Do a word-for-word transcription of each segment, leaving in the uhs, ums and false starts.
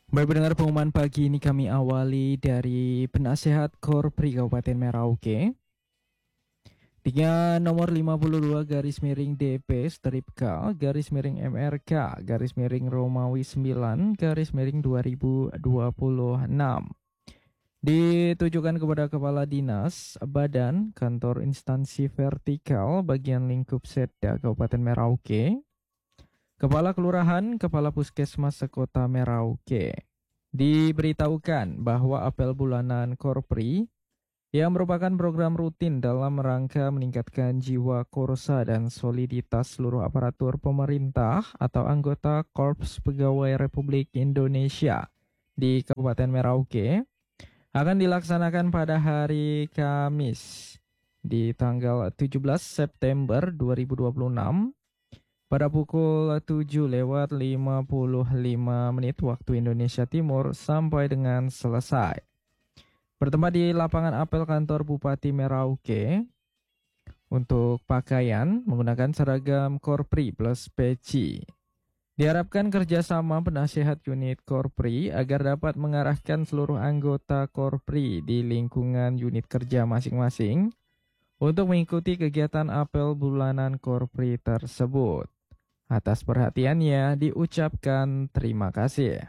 Baik pendengar, pengumuman pagi ini kami awali dari Penasehat Korpri Kabupaten Merauke. Dengan nomor lima puluh dua garis miring D P strip K garis miring M R K garis miring Romawi sembilan garis miring dua ribu dua puluh enam. Ditujukan kepada Kepala Dinas, Badan, Kantor Instansi Vertikal, Bagian Lingkup Setda Kabupaten Merauke, Kepala Kelurahan, Kepala Puskesmas Sekota Merauke. Diberitahukan bahwa apel bulanan Korpri yang merupakan program rutin dalam rangka meningkatkan jiwa korsa dan soliditas seluruh aparatur pemerintah atau anggota Korps Pegawai Republik Indonesia di Kabupaten Merauke akan dilaksanakan pada hari Kamis di tanggal tujuh belas September dua ribu dua puluh enam pada pukul tujuh lewat lima puluh lima menit waktu Indonesia Timur sampai dengan selesai. Bertempat di lapangan apel kantor Bupati Merauke. Untuk pakaian menggunakan seragam Korpri plus peci. Diharapkan kerjasama penasehat unit Korpri agar dapat mengarahkan seluruh anggota Korpri di lingkungan unit kerja masing-masing untuk mengikuti kegiatan apel bulanan Korpri tersebut. Atas perhatiannya diucapkan terima kasih.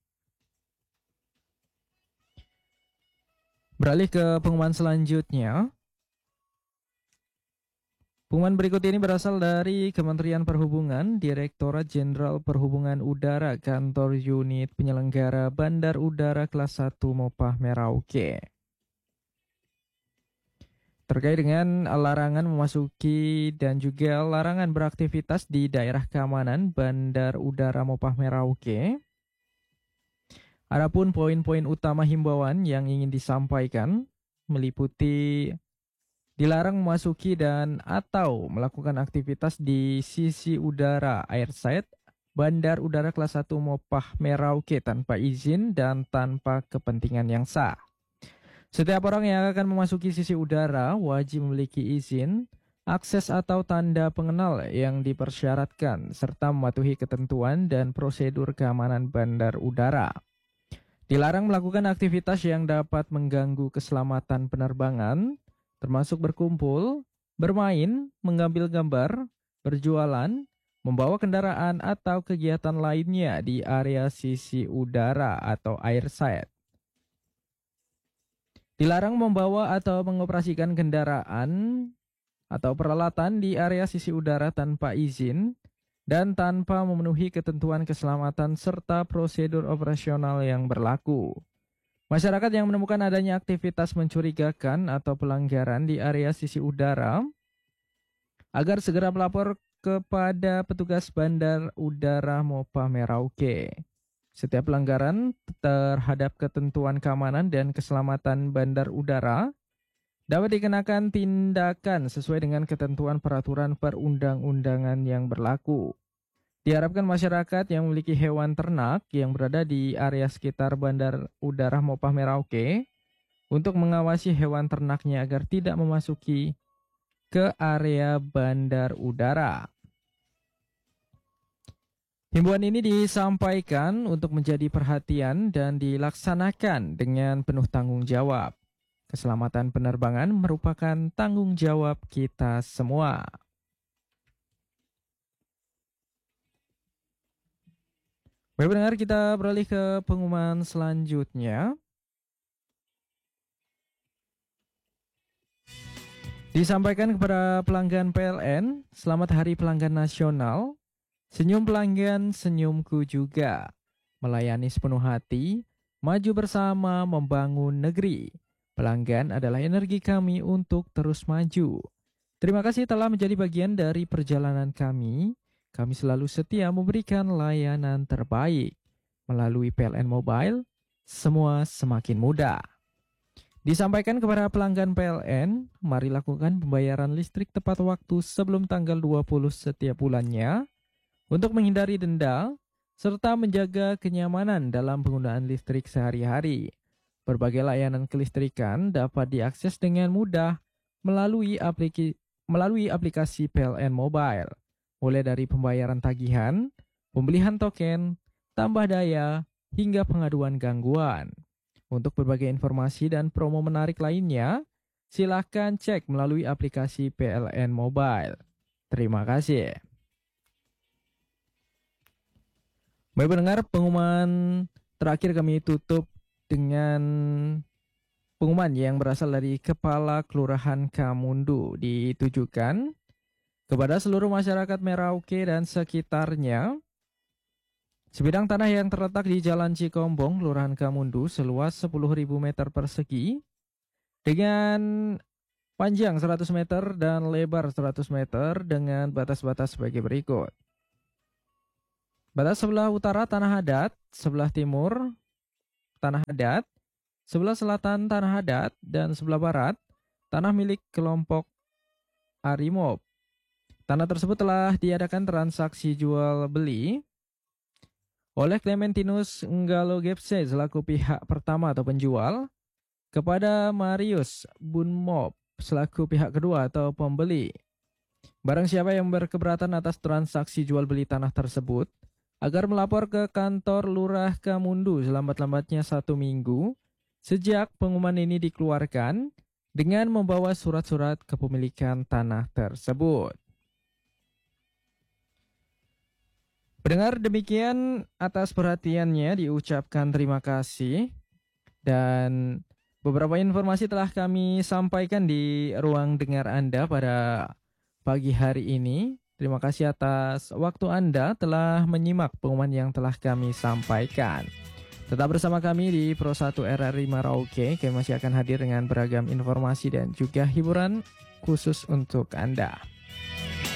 Beralih ke pengumuman selanjutnya. Pengumuman berikut ini berasal dari Kementerian Perhubungan, Direktorat Jenderal Perhubungan Udara, Kantor Unit Penyelenggara Bandar Udara Kelas satu Mopah Merauke. Terkait dengan larangan memasuki dan juga larangan beraktivitas di daerah keamanan Bandar Udara Mopah Merauke. Adapun poin-poin utama himbauan yang ingin disampaikan meliputi dilarang memasuki dan atau melakukan aktivitas di sisi udara airside Bandar Udara Kelas satu Mopah Merauke tanpa izin dan tanpa kepentingan yang sah. Setiap orang yang akan memasuki sisi udara wajib memiliki izin, akses atau tanda pengenal yang dipersyaratkan serta mematuhi ketentuan dan prosedur keamanan bandar udara. Dilarang melakukan aktivitas yang dapat mengganggu keselamatan penerbangan, termasuk berkumpul, bermain, mengambil gambar, berjualan, membawa kendaraan atau kegiatan lainnya di area sisi udara atau airside. Dilarang membawa atau mengoperasikan kendaraan atau peralatan di area sisi udara tanpa izin dan tanpa memenuhi ketentuan keselamatan serta prosedur operasional yang berlaku. Masyarakat yang menemukan adanya aktivitas mencurigakan atau pelanggaran di area sisi udara agar segera melapor kepada petugas Bandar Udara Mopah Merauke. Setiap pelanggaran terhadap ketentuan keamanan dan keselamatan bandar udara dapat dikenakan tindakan sesuai dengan ketentuan peraturan perundang-undangan yang berlaku. Diharapkan masyarakat yang memiliki hewan ternak yang berada di area sekitar Bandar Udara Mopah Merauke untuk mengawasi hewan ternaknya agar tidak memasuki ke area bandar udara. Himbauan ini disampaikan untuk menjadi perhatian dan dilaksanakan dengan penuh tanggung jawab. Keselamatan penerbangan merupakan tanggung jawab kita semua. Baik pendengar, kita beralih ke pengumuman selanjutnya. Disampaikan kepada pelanggan P L N, selamat Hari Pelanggan Nasional. Senyum pelanggan, senyumku juga. Melayani sepenuh hati, maju bersama membangun negeri. Pelanggan adalah energi kami untuk terus maju. Terima kasih telah menjadi bagian dari perjalanan kami. Kami selalu setia memberikan layanan terbaik. Melalui P L N Mobile, semua semakin mudah. Disampaikan kepada pelanggan P L N, mari lakukan pembayaran listrik tepat waktu sebelum tanggal dua puluh setiap bulannya untuk menghindari denda serta menjaga kenyamanan dalam penggunaan listrik sehari-hari. Berbagai layanan kelistrikan dapat diakses dengan mudah melalui aplikasi, melalui aplikasi P L N Mobile. Mulai dari pembayaran tagihan, pembelian token, tambah daya, hingga pengaduan gangguan. Untuk berbagai informasi dan promo menarik lainnya, silakan cek melalui aplikasi P L N Mobile. Terima kasih. Baik pendengar, pengumuman terakhir kami tutup dengan pengumuman yang berasal dari Kepala Kelurahan Kamundu, ditujukan kepada seluruh masyarakat Merauke dan sekitarnya. Sebidang tanah yang terletak di Jalan Cikombong, Kelurahan Kamundu, seluas sepuluh ribu meter persegi dengan panjang seratus meter dan lebar seratus meter dengan batas-batas sebagai berikut. Batas sebelah utara tanah adat, sebelah timur tanah adat, sebelah selatan tanah adat, dan sebelah barat tanah milik kelompok Arimob. Tanah tersebut telah diadakan transaksi jual beli oleh Clementinus Nggalo Gepse selaku pihak pertama atau penjual kepada Marius Bunmob selaku pihak kedua atau pembeli. Barang siapa yang berkeberatan atas transaksi jual beli tanah tersebut agar melapor ke kantor Lurah Kamundu selambat-lambatnya satu minggu sejak pengumuman ini dikeluarkan dengan membawa surat-surat kepemilikan tanah tersebut. Pendengar, demikian atas perhatiannya diucapkan terima kasih, dan beberapa informasi telah kami sampaikan di ruang dengar Anda pada pagi hari ini. Terima kasih atas waktu Anda telah menyimak pengumuman yang telah kami sampaikan. Tetap bersama kami di Pro satu R R I Merauke. Kami masih akan hadir dengan beragam informasi dan juga hiburan khusus untuk Anda.